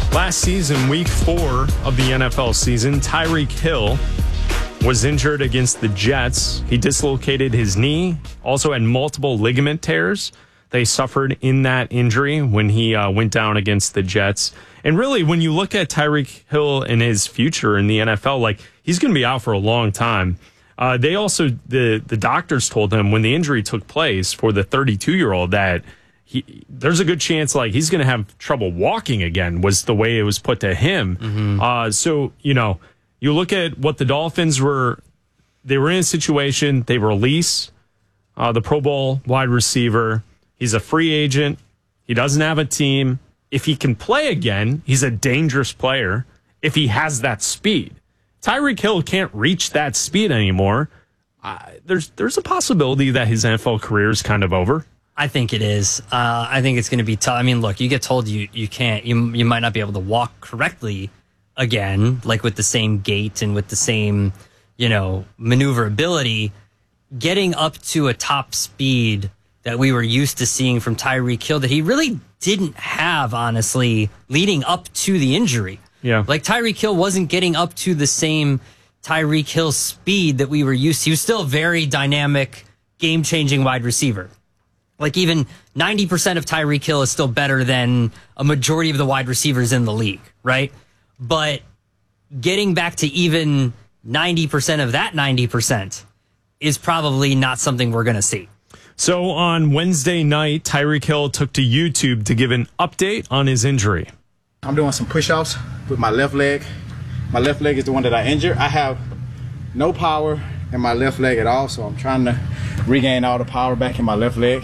Last season, week 4 of the NFL season, Tyreek Hill was injured against the Jets. He dislocated his knee, also had multiple ligament tears they suffered in that injury when he went down against the Jets. And really, when you look at Tyreek Hill and his future in the NFL, like, he's going to be out for a long time. They also, the doctors told him when the injury took place for the 32-year-old that there's a good chance like he's going to have trouble walking again, was the way it was put to him. Mm-hmm. So, you look at what the Dolphins were, they were in a situation, they release the Pro Bowl wide receiver. He's a free agent. He doesn't have a team. If he can play again, he's a dangerous player if he has that speed. Tyreek Hill can't reach that speed anymore. There's a possibility that his NFL career is kind of over. I think it is. I think it's going to be tough. I mean, look, you get told you can't, you might not be able to walk correctly again, like with the same gait and with the same, maneuverability. Getting up to a top speed that we were used to seeing from Tyreek Hill that he really didn't have, honestly, leading up to the injury. Yeah. Like, Tyreek Hill wasn't getting up to the same Tyreek Hill speed that we were used to. He was still a very dynamic, game-changing wide receiver. Like, even 90% of Tyreek Hill is still better than a majority of the wide receivers in the league, right? But getting back to even 90% of that 90% is probably not something we're going to see. So on Wednesday night, Tyreek Hill took to YouTube to give an update on his injury. I'm doing some push-ups with my left leg. My left leg is the one that I injured. I have no power in my left leg at all, so I'm trying to regain all the power back in my left leg.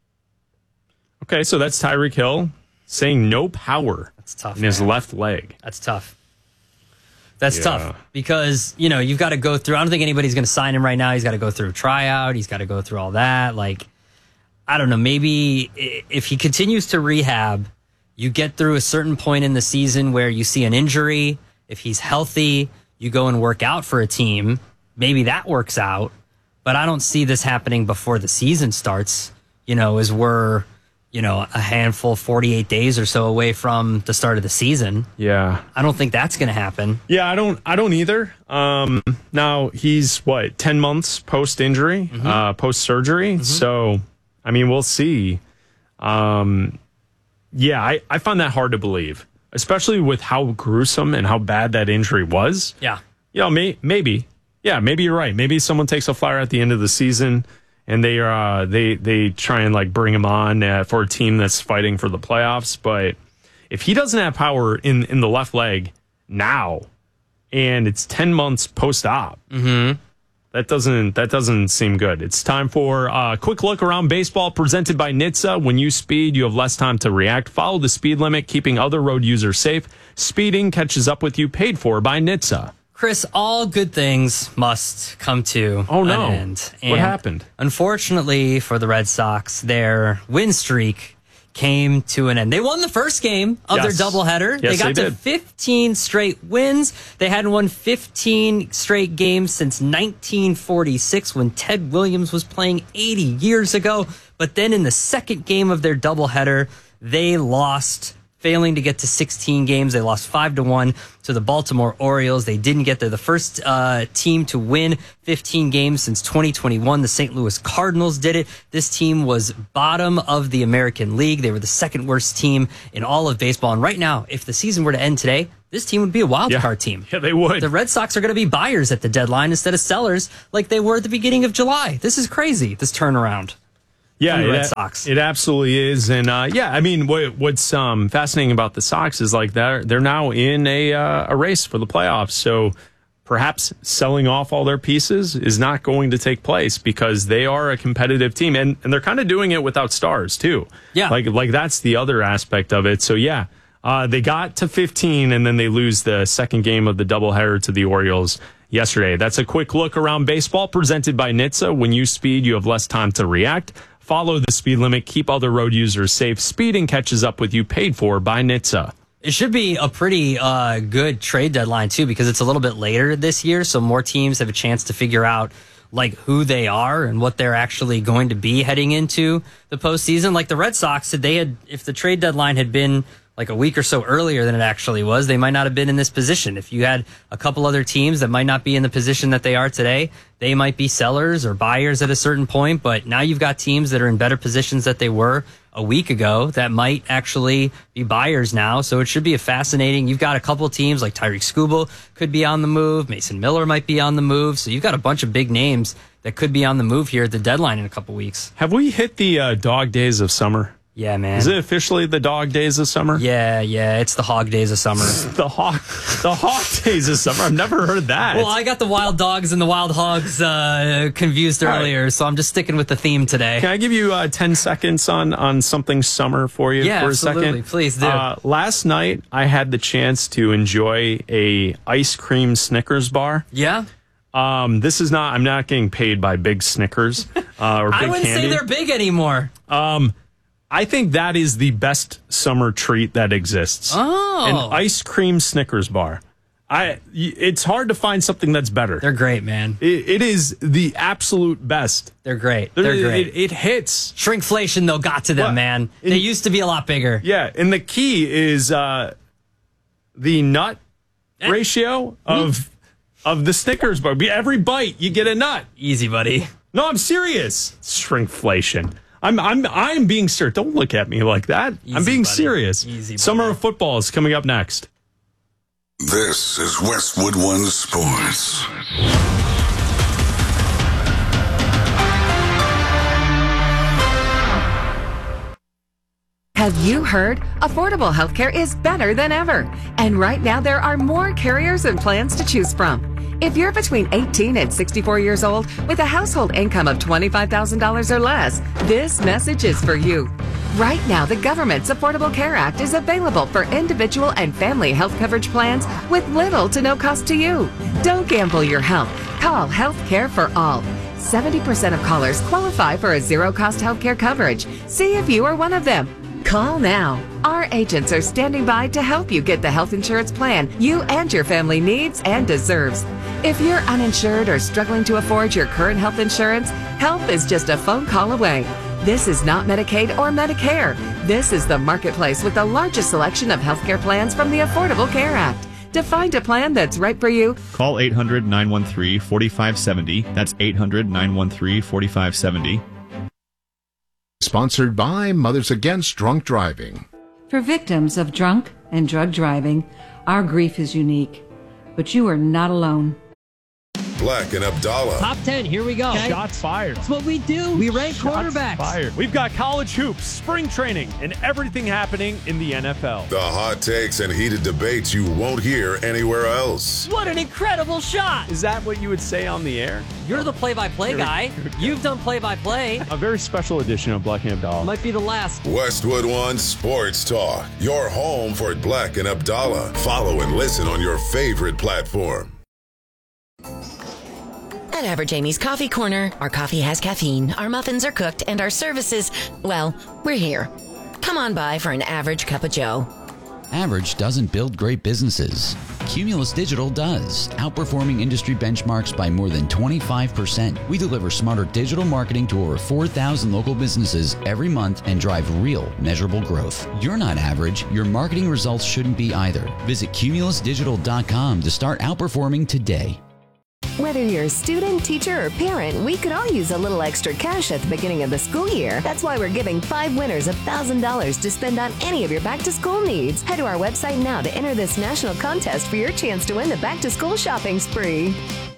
Okay, so that's Tyreek Hill saying no power. That's tough, in his left leg. That's tough. That's tough because, you've got to go through. I don't think anybody's going to sign him right now. He's got to go through a tryout. He's got to go through all that. Like, I don't know. Maybe if he continues to rehab, you get through a certain point in the season where you see an injury. If he's healthy, you go and work out for a team. Maybe that works out. But I don't see this happening before the season starts, as we're, a handful, 48 days or so away from the start of the season. Yeah. I don't think that's going to happen. Yeah, I don't either. Now he's 10 months post-injury, post-surgery. Mm-hmm. So, I mean, we'll see. I find that hard to believe, especially with how gruesome and how bad that injury was. Yeah. Maybe. Yeah, maybe you're right. Maybe someone takes a flyer at the end of the season and they try and bring him on for a team that's fighting for the playoffs. But if he doesn't have power in the left leg now, and it's 10 months post-op, that doesn't seem good. It's time for a quick look around baseball presented by NHTSA. When you speed, you have less time to react. Follow the speed limit, keeping other road users safe. Speeding catches up with you, paid for by NHTSA. Chris, all good things must come to an end. And what happened? Unfortunately for the Red Sox, their win streak came to an end. They won the first game of their doubleheader. Yes, they got to 15 straight wins. They hadn't won 15 straight games since 1946 when Ted Williams was playing 80 years ago. But then in the second game of their doubleheader, they lost, failing to get to 16 games. They lost 5-1 to the Baltimore Orioles. They didn't get there. The first team to win 15 games since 2021, the St. Louis Cardinals did it. This team was bottom of the American League. They were the second worst team in all of baseball. And right now, if the season were to end today, this team would be a wild card team. Yeah, they would. The Red Sox are going to be buyers at the deadline instead of sellers like they were at the beginning of July. This is crazy, this turnaround. Yeah, Red Sox. It absolutely is. And I mean, what's fascinating about the Sox is they're now in a race for the playoffs. So perhaps selling off all their pieces is not going to take place because they are a competitive team, and they're kind of doing it without stars too. Yeah, like that's the other aspect of it. So they got to 15, and then they lose the second game of the doubleheader to the Orioles yesterday. That's a quick look around baseball presented by NHTSA. When you speed, you have less time to react. Follow the speed limit. Keep other road users safe. Speeding catches up with you. Paid for by NHTSA. It should be a pretty good trade deadline, too, because it's a little bit later this year, so more teams have a chance to figure out who they are and what they're actually going to be heading into the postseason. Like the Red Sox, if the trade deadline had been like a week or so earlier than it actually was, they might not have been in this position. If you had a couple other teams that might not be in the position that they are today, they might be sellers or buyers at a certain point. But now you've got teams that are in better positions that they were a week ago that might actually be buyers now. So it should be you've got a couple teams like Tyreek Skubal could be on the move. Mason Miller might be on the move. So you've got a bunch of big names that could be on the move here at the deadline in a couple weeks. Have we hit the dog days of summer? Yeah, man. Is it officially the dog days of summer? Yeah, it's the hog days of summer. the hog days of summer. I've never heard that. Well, I got the wild dogs and the wild hogs confused earlier, so I'm just sticking with the theme today. Can I give you 10 seconds on something summer for you for a second? Absolutely. Please do. Last night, I had the chance to enjoy a ice cream Snickers bar. Yeah? I'm not getting paid by Big Snickers or Big I wouldn't Candy. say they're big anymore. I think that is the best summer treat that exists. Oh. An ice cream Snickers bar. It's hard to find something that's better. They're great, man. It is the absolute best. They're great. They're great. It hits. Shrinkflation, though, got to them, man. They used to be a lot bigger. Yeah, and the key is the nut ratio of the Snickers bar. Every bite, you get a nut. Easy, buddy. No, I'm serious. Shrinkflation. I'm being serious. Don't look at me like that. I'm being serious. Easy, buddy. Summer of football is coming up next. This is Westwood One Sports. Have you heard? Affordable healthcare is better than ever. And right now there are more carriers and plans to choose from. If you're between 18 and 64 years old with a household income of $25,000 or less, this message is for you. Right now, the government's Affordable Care Act is available for individual and family health coverage plans with little to no cost to you. Don't gamble your health. Call Healthcare for All. 70% of callers qualify for a zero-cost healthcare coverage. See if you are one of them. Call now. Our agents are standing by to help you get the health insurance plan you and your family needs and deserves. If you're uninsured or struggling to afford your current health insurance, help is just a phone call away. This is not Medicaid or Medicare. This is the marketplace with the largest selection of healthcare plans from the Affordable Care Act. To find a plan that's right for you, call 800-913-4570. That's 800-913-4570. Sponsored by Mothers Against Drunk Driving. For victims of drunk and drug driving, our grief is unique, but you are not alone. Black and Abdallah. Top 10, here we go. Okay. Shots fired. That's what we do. We rank quarterbacks. Fired. We've got college hoops, spring training, and everything happening in the NFL. The hot takes and heated debates you won't hear anywhere else. What an incredible shot. Is that what you would say on the air? You're the play-by-play guy. You've done play-by-play. A very special edition of Black and Abdallah. Might be the last. Westwood One Sports Talk. Your home for Black and Abdallah. Follow and listen on your favorite platform. At Average Amy's Coffee Corner, our coffee has caffeine, our muffins are cooked, and our services, well, we're here. Come on by for an average cup of joe. Average doesn't build great businesses. Cumulus Digital does, outperforming industry benchmarks by more than 25%. We deliver smarter digital marketing to over 4,000 local businesses every month and drive real, measurable growth. You're not average. Your marketing results shouldn't be either. Visit cumulusdigital.com to start outperforming today. Whether you're a student, teacher, or parent, we could all use a little extra cash at the beginning of the school year. That's why we're giving 5 winners $1,000 to spend on any of your back-to-school needs. Head to our website now to enter this national contest for your chance to win the back-to-school shopping spree.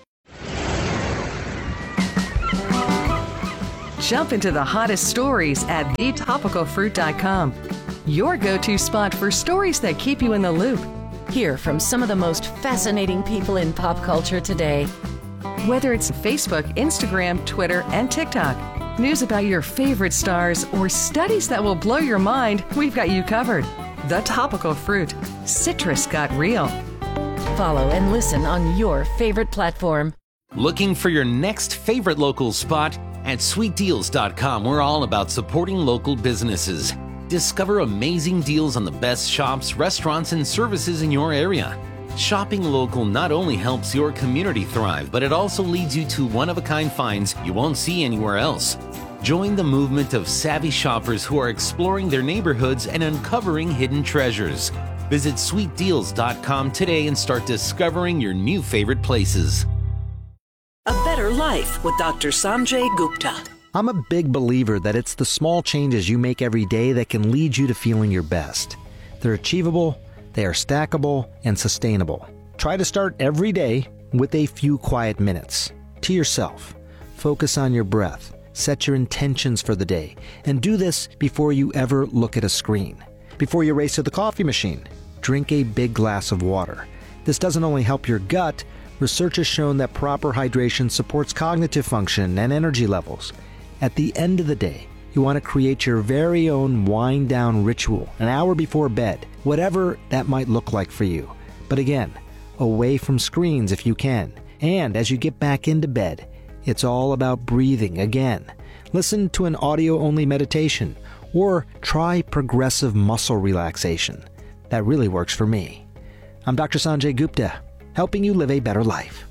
jump into the hottest stories at thetopicalfruit.com. Your go-to spot for stories that keep you in the loop. Hear from some of the most fascinating people in pop culture today. Whether it's Facebook, Instagram, Twitter, and TikTok, news about your favorite stars, or studies that will blow your mind, we've got you covered. The Topical Fruit. Citrus got real. Follow and listen on your favorite platform. Looking for your next favorite local spot? At sweetdeals.com, we're all about supporting local businesses. Discover amazing deals on the best shops, restaurants, and services in your area. Shopping local not only helps your community thrive, but it also leads you to one-of-a-kind finds you won't see anywhere else. Join the movement of savvy shoppers who are exploring their neighborhoods and uncovering hidden treasures. Visit sweetdeals.com today and start discovering your new favorite places. A better life with Dr. Sanjay Gupta. I'm a big believer that it's the small changes you make every day that can lead you to feeling your best. They're achievable, they are stackable, and sustainable. Try to start every day with a few quiet minutes to yourself. Focus on your breath. Set your intentions for the day, and do this before you ever look at a screen. Before you race to the coffee machine, drink a big glass of water. This doesn't only help your gut, research has shown that proper hydration supports cognitive function and energy levels. At the end of the day, you want to create your very own wind-down ritual an hour before bed, whatever that might look like for you. But again, away from screens if you can. And as you get back into bed, it's all about breathing again. Listen to an audio-only meditation or try progressive muscle relaxation. That really works for me. I'm Dr. Sanjay Gupta, helping you live a better life.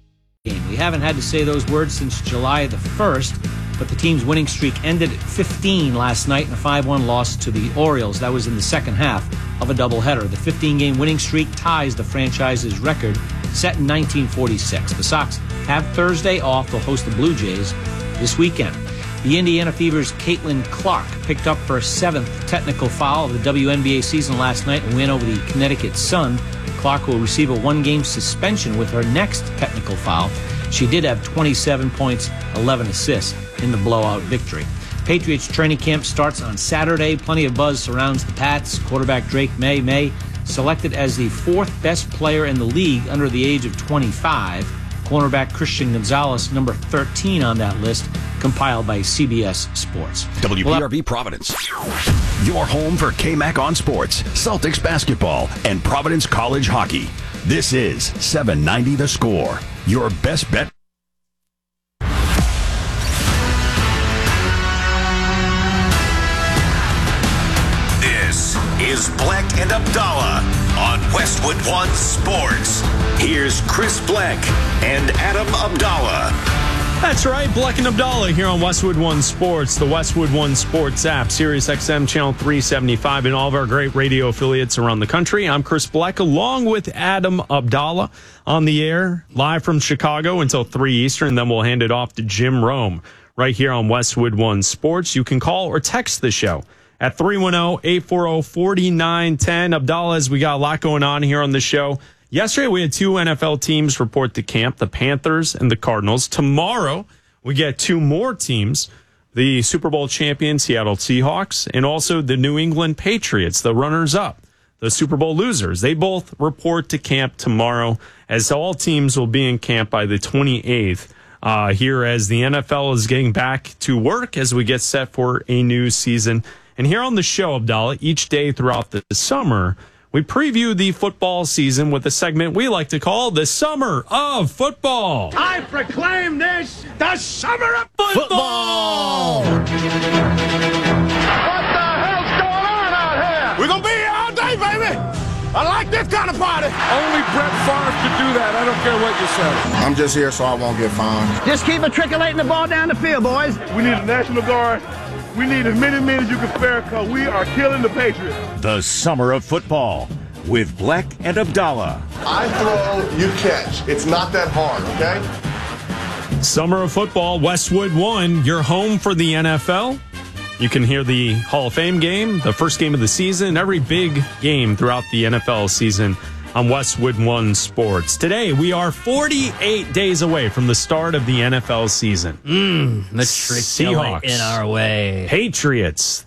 We haven't had to say those words since July the 1st, but the team's winning streak ended at 15 last night in a 5-1 loss to the Orioles. That was in the second half of a doubleheader. The 15-game winning streak ties the franchise's record set in 1946. The Sox have Thursday off. They'll host the Blue Jays this weekend. The Indiana Fever's Caitlin Clark picked up her 7th technical foul of the WNBA season last night and win over the Connecticut Sun. Clark will receive a 1-game suspension with her next technical foul. She did have 27 points, 11 assists in the blowout victory. Patriots training camp starts on Saturday. Plenty of buzz surrounds the Pats. Quarterback Drake May selected as the 4th best player in the league under the age of 25. Cornerback Christian Gonzalez, number 13 on that list, compiled by CBS Sports. WPRB Providence. Your home for KMAC on sports, Celtics basketball, and Providence College hockey. This is 790 The Score. Your best bet. This is Black and Abdallah on Westwood One Sports. Here's Chris Black and Adam Abdallah. That's right, Black and Abdallah here on Westwood One Sports, the Westwood One Sports app, Sirius XM Channel 375, and all of our great radio affiliates around the country. I'm Chris Black, along with Adam Abdallah, on the air, live from Chicago until 3 Eastern. Then we'll hand it off to Jim Rome right here on Westwood One Sports. You can call or text the show at 310-840-4910. Abdallah, as we got a lot going on here on the show. Yesterday, we had 2 NFL teams report to camp, the Panthers and the Cardinals. Tomorrow, we get 2 more teams, the Super Bowl champion Seattle Seahawks and also the New England Patriots, the runners-up, the Super Bowl losers. They both report to camp tomorrow, as all teams will be in camp by the 28th. Here as the NFL is getting back to work as we get set for a new season. And here on the show, Abdallah, each day throughout the summer, we preview the football season with a segment we like to call the Summer of Football. I proclaim this the Summer of Football! What the hell's going on out here? We're going to be here all day, baby! I like this kind of party. Only Brett Favre could do that. I don't care what you say. I'm just here so I won't get fined. Just keep matriculating the ball down the field, boys. We need a National Guard. We need as many men as you can spare because we are killing the Patriots. The Summer of Football with Black and Abdallah. I throw, you catch. It's not that hard, okay? Summer of Football, Westwood One, your home for the NFL. You can hear the Hall of Fame game, the first game of the season, every big game throughout the NFL season on Westwood One Sports. Today, we are 48 days away from the start of the NFL season. The trick Seahawks in our way. Patriots,